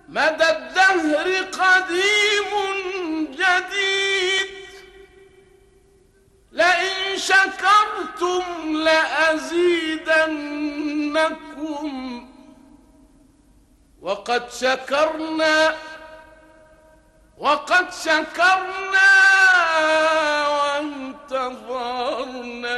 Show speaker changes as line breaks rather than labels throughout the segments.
مدى الدهر قديم جديد، لئن شكرتم لأزيدنكم، وقد شكرنا وانتظرنا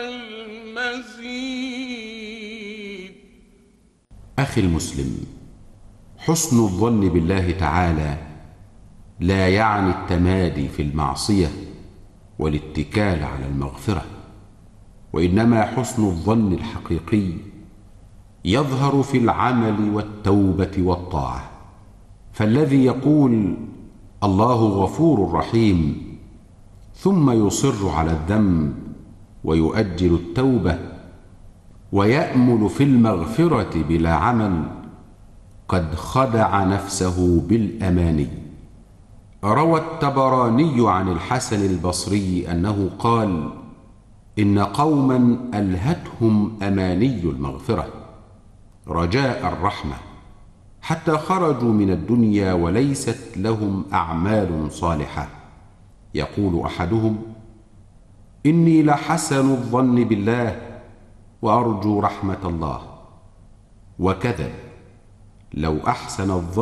المزيد.
أخي المسلم، حسن الظن بالله تعالى لا يعني التمادي في المعصية والاتكال على المغفرة، وإنما حسن الظن الحقيقي يظهر في العمل والتوبة والطاعة. فالذي يقول الله غفور رحيم ثم يصر على الذنب ويؤجل التوبة ويأمل في المغفرة بلا عمل قد خدع نفسه بالأماني. روى الطبراني عن الحسن البصري أنه قال: إن قوما ألهتهم أماني المغفرة رجاء الرحمة حتى خرجوا من الدنيا وليست لهم أعمال صالحة. يقول أحدهم: إني لحسن الظن بالله وأرجو رحمة الله، وكذب لو أحسن الظن